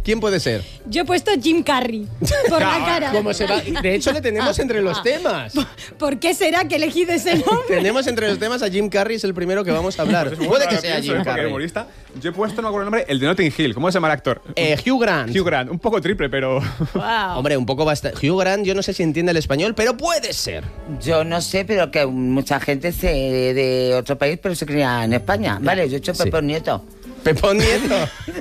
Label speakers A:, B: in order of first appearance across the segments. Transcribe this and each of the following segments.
A: ¿Quién puede ser?
B: Yo he puesto Jim Carrey por la cara.
A: ¿Cómo se va? De hecho, le tenemos entre los temas.
B: ¿Por qué será que he elegido ese nombre?
A: Tenemos entre los temas a Jim Carrey, es el primero que vamos a hablar. Puede que sea Jim Carrey.
C: Humorista. Yo he puesto, no me acuerdo el nombre, el de Notting Hill. ¿Cómo se llama el actor?
A: Hugh Grant.
C: Hugh Grant. Un poco triple, pero...
B: Wow.
A: Hombre, un poco bastante. Hugh Grant, yo no sé si entiende el español, pero puede ser.
D: Yo no sé, pero que mucha gente de otro país, pero se cría en España. Vale, yo he hecho Pepón Nieto.
A: Pepón Nieto.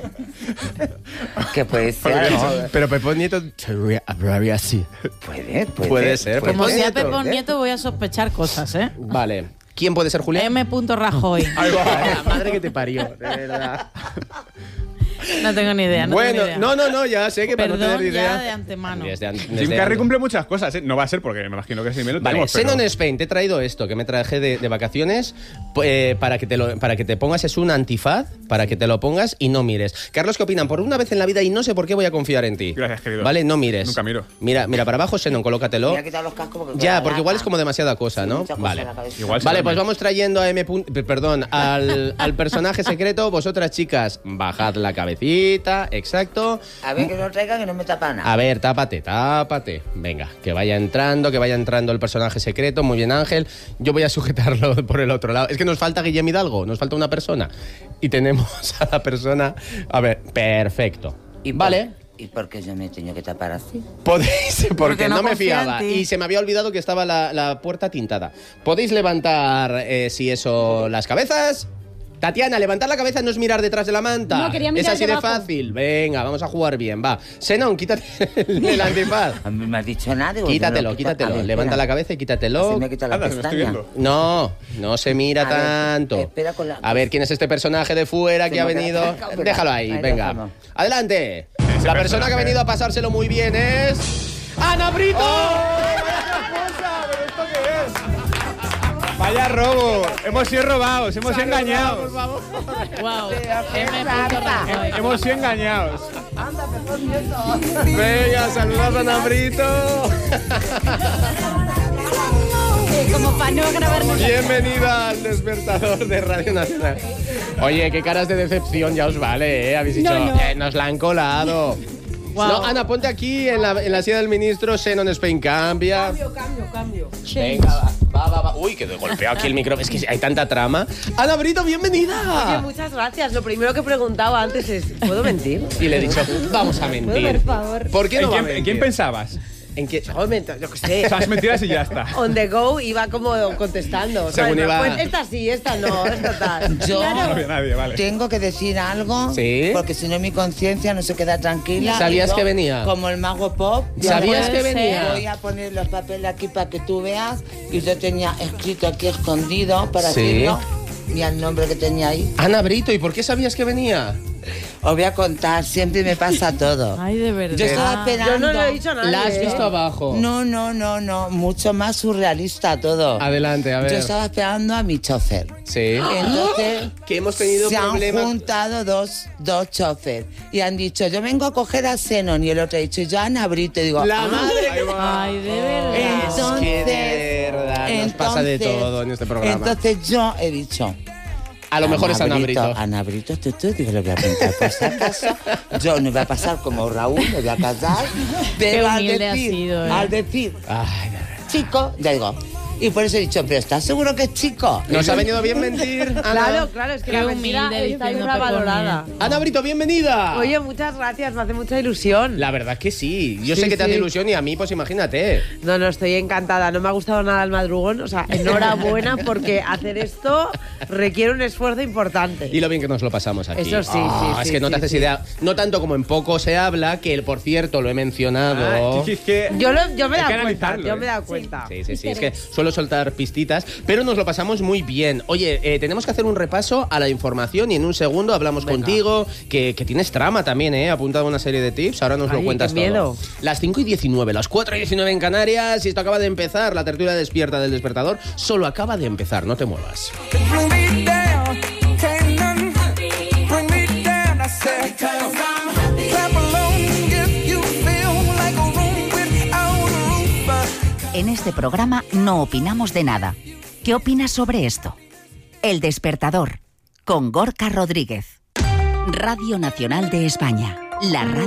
D: Que puede ser. ¿no?
A: Pero Pepón Nieto hablaría así. Puede ser.
E: Como
A: Pepón
E: sea
A: Nieto.
E: Pepón Nieto, voy a sospechar cosas, ¿eh?
A: Vale. ¿Quién puede ser Julián?
E: M. Rajoy.
A: Ay, la madre que te parió, de verdad.
E: No tengo ni idea.
A: Bueno,
E: tengo ni idea.
A: no, ya sé que para no
E: Perdón
A: tener idea.
E: ya de antemano.
C: Jim Carrey cumple muchas cosas, ¿eh? No va a ser porque me imagino que sí me lo
A: Vale,
C: tenemos, pero...
A: Xenon Spain, te he traído esto que me traje de vacaciones para que te pongas, es un antifaz, para que te lo pongas y no mires. Carlos, ¿qué opinan? Por una vez en la vida y no sé por qué voy a confiar en ti.
C: Gracias, querido.
A: Vale, no mires.
C: Nunca miro.
A: Mira para abajo, Xenon, colócatelo.
D: Me voy a quitar los cascos porque
A: Ya,
D: queda
A: porque igual
D: larga.
A: es como demasiada cosa, ¿no?
D: Mucha cosa
A: Vale.
D: en la cabeza.
C: Igual
A: Vale,
C: se
A: pues
C: lo
A: vamos trayendo a al personaje secreto. Vosotras, chicas, bajad la cabecita, exacto.
D: A ver que no traiga, que no me tapa nada.
A: A ver, tápate. Venga, que vaya entrando el personaje secreto. Muy bien, Ángel. Yo voy a sujetarlo por el otro lado. Es que nos falta Guillem Hidalgo, nos falta una persona. Y tenemos a la persona... A ver, perfecto. Vale.
D: ¿Y por qué yo me he tenido que tapar así?
A: Podéis, porque
E: no
A: no me
E: confía en
A: fiaba.
E: ti.
A: Y se me había olvidado que estaba la puerta tintada. Podéis levantar, si eso, las cabezas... Tatiana, levantar la cabeza no es mirar detrás de la manta.
B: No, quería mirar
A: es así de
B: debajo.
A: fácil. Venga, vamos a jugar bien, va. Xenon, quítate el antifaz.
D: A mí me has dicho nada. Digo,
A: Quítatelo.
D: yo no lo quito. A ver,
A: Levanta
D: espera.
A: la cabeza y quítatelo.
D: Así me quita la
C: Anda, se lo estoy
D: pestaña.
C: viendo.
A: No se mira
D: A ver,
A: tanto.
D: espera con la-
A: A ver, ¿quién es este personaje de fuera
D: Se
A: que ha
D: me queda
A: venido?
D: cerca, espera.
A: Déjalo ahí,
D: Ahí,
A: venga.
D: déjalo.
A: Adelante. La persona que ha venido a pasárselo muy bien es... ¡Ana Brito!
C: Vaya robo. Hemos sido robados, hemos sido engañados.
E: Wow. M. Rajoy.
C: Hemos sido engañados.
A: Venga, saludad a Ana Brito.
B: Como para no grabarnos.
A: Bienvenida al despertador de Radio Nacional. Oye, qué caras de decepción ya os vale, ¿eh? Habéis dicho,
B: No.
A: nos la han colado.
E: Wow.
A: No, Ana, ponte aquí en la silla del ministro. Xenon Spain cambia.
D: Cambio.
A: Venga, va. Uy, que golpeo aquí el micrófono. Es que hay tanta trama. Ana Brito,
F: Oye,
A: bienvenida.
F: muchas gracias. Lo primero que preguntaba antes es, ¿puedo mentir?
A: Y le he dicho, vamos a mentir.
B: Por favor.
A: ¿Por qué
C: ¿En
A: no va a
C: quién,
A: mentir?
C: pensabas?
A: ¿En quién?
F: Yo qué sé.
C: Esas mentiras y ya está.
F: On the go iba como contestando.
A: Según
F: ¿sabes?
A: iba-
F: Pues esta sí, esta no, esta tal.
D: Yo
C: No había nadie, vale.
D: tengo que decir algo,
A: ¿Sí?
D: porque si no mi conciencia no se queda tranquila.
A: ¿Sabías
D: Y yo,
A: que venía?
D: Como el mago pop.
A: ¿Sabías
E: puede
A: que
E: ser.
A: venía?
D: Voy a poner los papeles aquí para que tú veas. Y yo tenía escrito aquí escondido para
A: ¿Sí?
D: decirlo. Mira el nombre que tenía ahí.
A: Ana Brito, ¿y por qué sabías que venía?
D: Os voy a contar, siempre me pasa todo.
E: Ay, de verdad.
D: Yo estaba esperando.
F: Yo no lo he dicho a nadie.
A: La has
F: ¿eh?
A: visto abajo.
D: No, mucho más surrealista todo.
A: Adelante, a ver.
D: Yo estaba esperando a mi chofer.
A: Sí.
D: Entonces
A: Que hemos tenido
D: se han
A: problemas.
D: juntado dos choferes y han dicho, yo vengo a coger a Xenon, y el otro ha dicho, yo a Ana Brito. Y digo,
A: La madre que...
E: Ay, de verdad.
A: Es que de verdad nos pasa de todo en este programa.
D: Entonces yo he dicho,
A: A lo mejor es Ana Brito.
D: Ana Brito, tú, digo, le voy a preguntar por si acaso. Yo no voy a pasar como Raúl, me voy a casar. Pero
E: Qué humilde has sido, ¿eh?
D: al decir,
A: Ay,
D: chico, ya digo. Y por eso he dicho, pero ¿estás seguro que es chico?
A: nos ha venido bien mentir. Ana.
F: Claro, es que
E: Qué
F: la mentira
E: humilde
F: está
E: diciendo
F: infravalorada.
A: Ana Brito, bienvenida.
F: Oye, muchas gracias, me hace mucha ilusión.
A: La verdad que sí. Yo
F: Sí,
A: sé que te hace
F: sí.
A: ilusión y a mí, pues imagínate.
F: No, estoy encantada. No me ha gustado nada el madrugón. O sea, enhorabuena porque hacer esto requiere un esfuerzo importante.
A: Y lo bien que nos lo pasamos aquí.
F: Eso sí,
A: Es
F: sí,
A: que no
F: sí,
A: te haces
F: sí.
A: idea. No tanto como en poco se habla, que por cierto lo he mencionado.
C: Es que...
F: Yo me he
C: Hay que
F: dado cuenta.
C: analizarlo,
F: Yo me he
C: ¿eh?
F: dado cuenta.
A: Sí. Es que suelo soltar pistitas, pero nos lo pasamos muy bien. Oye, tenemos que hacer un repaso a la información y en un segundo hablamos contigo, que tienes trama también, ¿eh? Apuntado una serie de tips, ahora nos lo
F: Ay,
A: cuentas
F: qué miedo.
A: todo. Las 5:19, las 4:19 en Canarias, y esto acaba de empezar, la tertulia despierta del despertador, solo acaba de empezar, no te muevas.
G: En este programa no opinamos de nada. ¿Qué opinas sobre esto? El Despertador, con Gorka Rodríguez. Radio Nacional de España, la radio